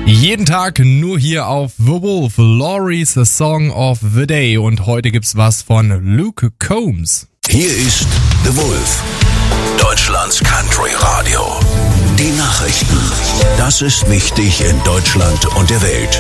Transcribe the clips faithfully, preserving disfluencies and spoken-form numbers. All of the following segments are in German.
Jeden Tag nur hier auf The Wolf, Laurie's Song of the Day. Und heute gibt's was von Luke Combs. Hier ist The Wolf, Deutschlands Country Radio. Die Nachrichten. Das ist wichtig in Deutschland und der Welt.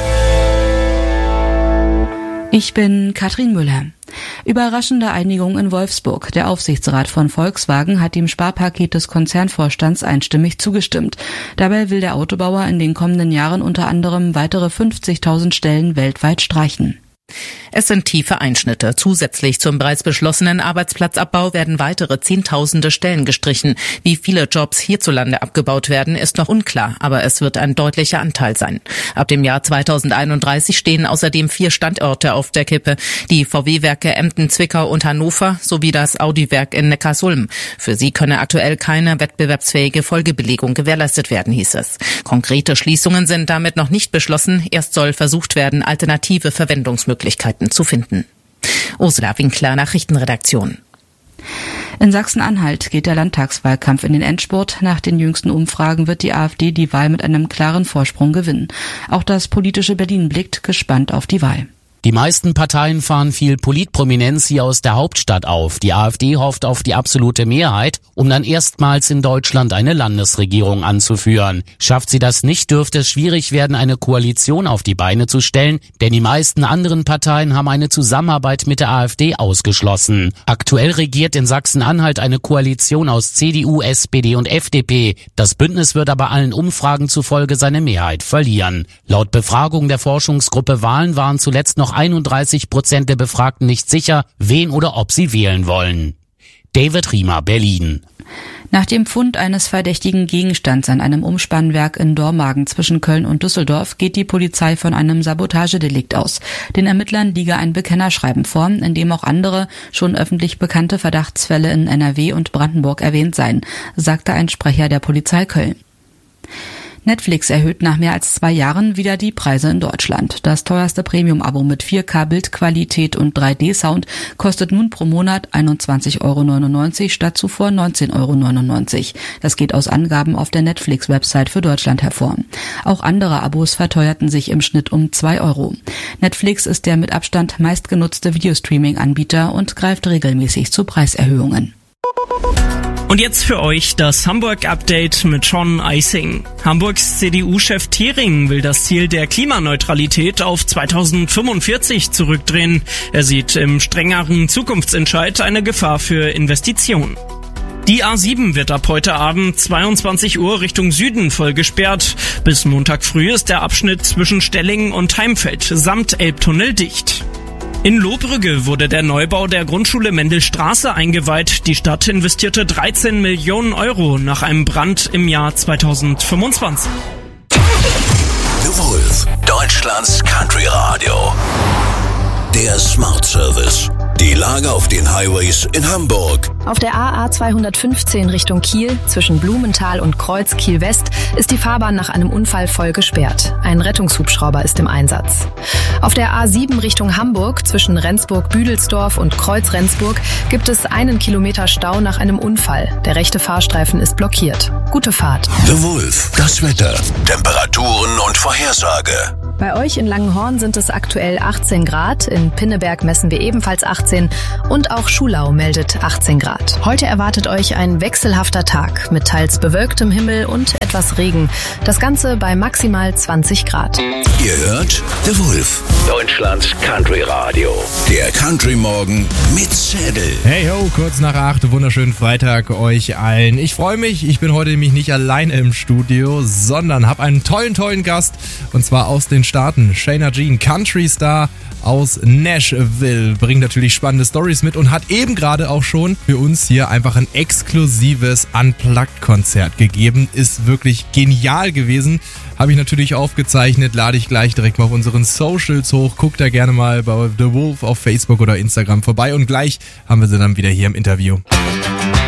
Ich bin Katrin Müller. Überraschende Einigung in Wolfsburg. Der Aufsichtsrat von Volkswagen hat dem Sparpaket des Konzernvorstands einstimmig zugestimmt. Dabei will der Autobauer in den kommenden Jahren unter anderem weitere fünfzigtausend Stellen weltweit streichen. Es sind tiefe Einschnitte. Zusätzlich zum bereits beschlossenen Arbeitsplatzabbau werden weitere Zehntausende Stellen gestrichen. Wie viele Jobs hierzulande abgebaut werden, ist noch unklar, aber es wird ein deutlicher Anteil sein. Ab dem Jahr zweitausendeinunddreißig stehen außerdem vier Standorte auf der Kippe. Die V W-Werke Emden, Zwickau und Hannover sowie das Audi-Werk in Neckarsulm. Für sie könne aktuell keine wettbewerbsfähige Folgebelegung gewährleistet werden, hieß es. Konkrete Schließungen sind damit noch nicht beschlossen. Erst soll versucht werden, alternative Verwendungsmöglichkeiten zu finden. Ursula Winkler, Nachrichtenredaktion. In Sachsen-Anhalt geht der Landtagswahlkampf in den Endspurt. Nach den jüngsten Umfragen wird die AfD die Wahl mit einem klaren Vorsprung gewinnen. Auch das politische Berlin blickt gespannt auf die Wahl. Die meisten Parteien fahren viel Politprominenz hier aus der Hauptstadt auf. Die AfD hofft auf die absolute Mehrheit, um dann erstmals in Deutschland eine Landesregierung anzuführen. Schafft sie das nicht, dürfte es schwierig werden, eine Koalition auf die Beine zu stellen, denn die meisten anderen Parteien haben eine Zusammenarbeit mit der AfD ausgeschlossen. Aktuell regiert in Sachsen-Anhalt eine Koalition aus C D U, S P D und F D P. Das Bündnis wird aber allen Umfragen zufolge seine Mehrheit verlieren. Laut Befragung der Forschungsgruppe Wahlen waren zuletzt noch einunddreißig Prozent der Befragten nicht sicher, wen oder ob sie wählen wollen. David Riemer, Berlin. Nach dem Fund eines verdächtigen Gegenstands an einem Umspannwerk in Dormagen zwischen Köln und Düsseldorf geht die Polizei von einem Sabotagedelikt aus. Den Ermittlern liege ein Bekennerschreiben vor, in dem auch andere, schon öffentlich bekannte Verdachtsfälle in N R W und Brandenburg erwähnt seien, sagte ein Sprecher der Polizei Köln. Netflix erhöht nach mehr als zwei Jahren wieder die Preise in Deutschland. Das teuerste Premium-Abo mit vier K Bildqualität und drei D Sound kostet nun pro Monat einundzwanzig Euro neunundneunzig statt zuvor neunzehn Euro neunundneunzig. Das geht aus Angaben auf der Netflix-Website für Deutschland hervor. Auch andere Abos verteuerten sich im Schnitt um zwei Euro. Netflix ist der mit Abstand meistgenutzte Videostreaming-Anbieter und greift regelmäßig zu Preiserhöhungen. Und jetzt für euch das Hamburg-Update mit Sean Eising. Hamburgs C D U-Chef Thering will das Ziel der Klimaneutralität auf zweitausendfünfundvierzig zurückdrehen. Er sieht im strengeren Zukunftsentscheid eine Gefahr für Investitionen. Die A sieben wird ab heute Abend zweiundzwanzig Uhr Richtung Süden voll gesperrt. Bis Montag früh ist der Abschnitt zwischen Stellingen und Heimfeld samt Elbtunnel dicht. In Lohbrügge wurde der Neubau der Grundschule Mendelstraße eingeweiht. Die Stadt investierte dreizehn Millionen Euro nach einem Brand im Jahr zweitausendfünfundzwanzig. The Wolf, Deutschlands Country Radio. Der Smart Service. Die Lage auf den Highways in Hamburg. Auf der A A zweihundertfünfzehn Richtung Kiel, zwischen Blumenthal und Kreuz Kiel-West, ist die Fahrbahn nach einem Unfall voll gesperrt. Ein Rettungshubschrauber ist im Einsatz. Auf der A sieben Richtung Hamburg, zwischen Rendsburg-Büdelsdorf und Kreuz-Rendsburg, gibt es einen Kilometer Stau nach einem Unfall. Der rechte Fahrstreifen ist blockiert. Gute Fahrt. The Wolf, das Wetter, Temperaturen und Vorhersage. Bei euch in Langenhorn sind es aktuell achtzehn Grad, in Pinneberg messen wir ebenfalls achtzehn und auch Schulau meldet achtzehn Grad. Heute erwartet euch ein wechselhafter Tag mit teils bewölktem Himmel und etwas Regen. Das Ganze bei maximal zwanzig Grad. Ihr hört The Wolf, Deutschlands Country Radio. Der Country Morgen mit Zettel. Hey ho, kurz nach acht, wunderschönen Freitag euch allen. Ich freue mich, ich bin heute nämlich nicht allein im Studio, sondern habe einen tollen, tollen Gast und zwar aus den Staaten. Shayna Jean, Country Star aus Nashville, bringt natürlich spannende Stories mit und hat eben gerade auch schon für uns hier einfach ein exklusives Unplugged-Konzert gegeben. Ist wirklich genial gewesen. Habe ich natürlich aufgezeichnet, lade ich gleich direkt mal auf unseren Socials hoch. Guckt da gerne mal bei The Wolf auf Facebook oder Instagram vorbei und gleich haben wir sie dann wieder hier im Interview.